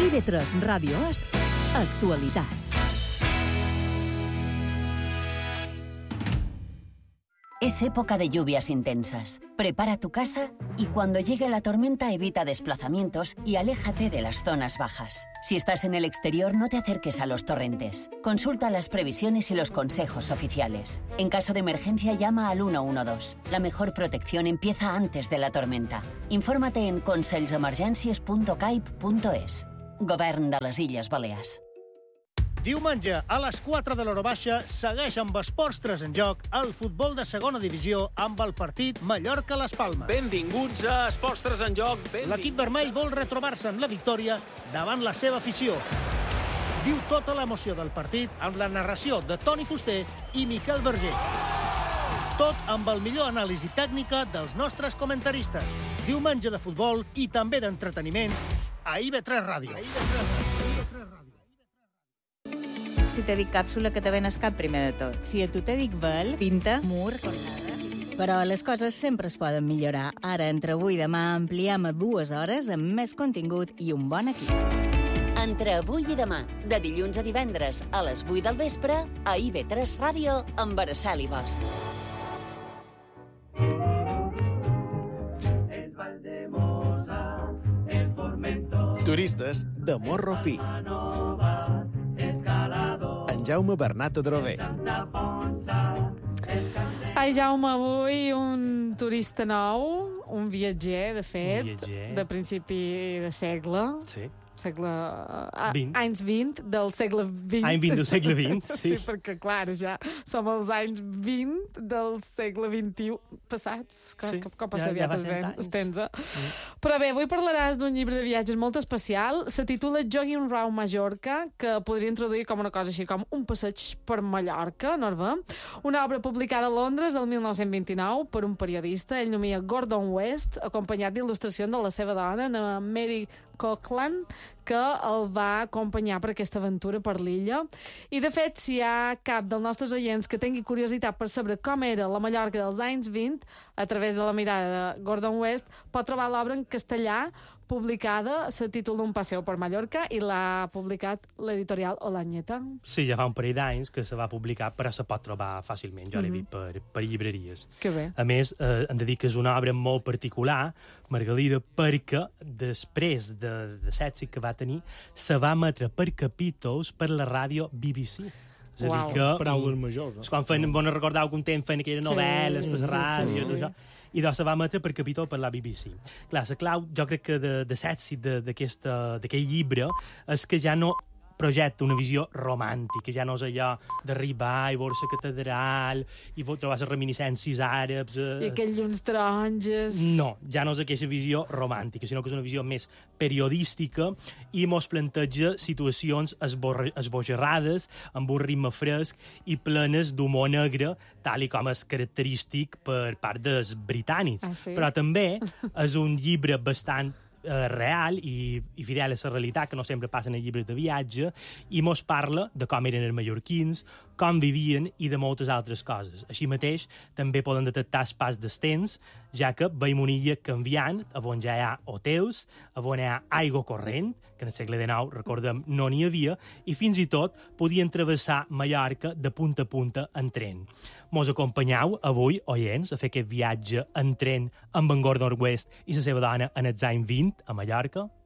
IB3 Ràdio és actualitat. Es época de lluvias intensas. Prepara tu casa y cuando llegue la tormenta evita desplazamientos y aléjate de las zonas bajas. Si estás en el exterior, no te acerques a los torrentes. Consulta las previsiones y los consejos oficiales. En caso de emergencia, llama al 112. La mejor protección empieza antes de la tormenta. Infórmate en conselsemergències.caip.es. Govern de les Illes Balears. Diumenge, a les 4 de l'hora baixa, segueix amb Esports 3 en joc el futbol de segona divisió amb el partit Mallorca-Las Palmes. Benvinguts a Esports 3 en joc. L'equip vermell vol retrobar-se amb la victòria davant la seva afició. Viu tota l'emoció del partit amb la narració de Toni Fuster i Miquel Verger. Tot amb el millor anàlisi tècnica dels nostres comentaristes. Diumenge de futbol i també d'entreteniment a IB3 Ràdio. Si te dic càpsula, que te ven el cap primer de tot. Si a tu te dic vel, Tinta, mur, però les coses sempre es poden millorar. Ara, entre avui i demà, ampliem a 2 hores amb més contingut i un bon equip. Entre avui i demà, de dilluns a divendres a les 8 del vespre, a IB3 Ràdio amb Araceli Bosch. Turistes de Morro Fi. En Jaume Bernat Adrover. Ai, Jaume, avui un turista nou, un viatger, de fet, de principi de segle. Sí. Anys 20 del segle XX. Any 20 del segle XX, sí. Sí, perquè, clar, ja som als anys 20 del segle XXI passats. Sí, Com passa aviat es pensa. Però bé, avui parlaràs d'un llibre de viatges molt especial. Se titula Jogging Round Mallorca, que podria introduir com una cosa així com un passeig per Mallorca, no va? Una obra publicada a Londres el 1929 per un periodista, ell nomia Gordon West, acompanyat d'il·lustracions de la seva dona, Mary Coughlin, que el va acompanyar per aquesta aventura per l'illa. I, de fet, si hi ha cap dels nostres oients que tingui curiositat per saber com era la Mallorca dels anys 20, a través de la mirada de Gordon West, pot trobar l'obra en castellà publicada, se títol d'un passeu per Mallorca, i l'ha publicat l'editorial Olanyeta. Sí, ja fa un parell d'anys que se va publicar, però se pot trobar fàcilment. Jo l'he vist per llibreries. Que bé. A més, hem de dir que és una obra molt particular, Margalida, perquè després de l'èxit que va tenir, se va emetre per capítols per la ràdio BBC. És a dir que... Paraules majors, no? Quan bona recordar que un temps feien aquelles novel·les per la ràdio, tot això. I doncs se va emetre per capítol per la BBC. Clar, la clau, jo crec que de l'èxit d'aquest llibre és que ja no projecta una visió romàntica, ja no és allò d'arribar i veure la catedral i trobar les reminiscències àrabs... I aquells llums taronges... No, ja no és aquesta visió romàntica, sinó que és una visió més periodística i mos planteja situacions esbojarrades, amb un ritme fresc i plenes d'humor negre, tal i com és característic per part dels britànics. Ah, sí? Però també és un llibre bastant real i fidel a la realitat, que no sempre passa en llibres de viatge, i mos parla de com eren els mallorquins, com vivien i de moltes altres coses. Així mateix, també poden detectar el pas dels temps, ja que veiem una illa canviant, on ja hi ha hotels, on hi ha aigua corrent, que en el segle XIX, recordem, no n'hi havia, i fins i tot podien travessar Mallorca de punta a punta en tren. Mos acompanyeu avui, oients, a fer aquest viatge en tren amb en Gordon West i la seva dona en els anys 20 a Mallorca?